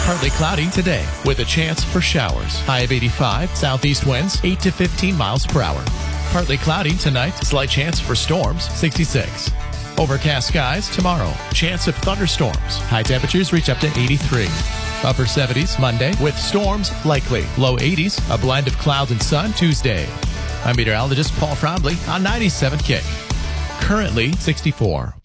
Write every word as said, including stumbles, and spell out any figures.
Partly cloudy today with a chance for showers. High of eighty-five, southeast winds eight to fifteen miles per hour. Partly cloudy tonight, slight chance for storms, sixty-six. Overcast skies tomorrow, chance of thunderstorms. High temperatures reach up to eighty-three. Upper seventies Monday with storms likely. Low eighties, a blend of clouds and sun Tuesday. I'm meteorologist Paul Frombley on ninety-seven Kick. Currently sixty-four.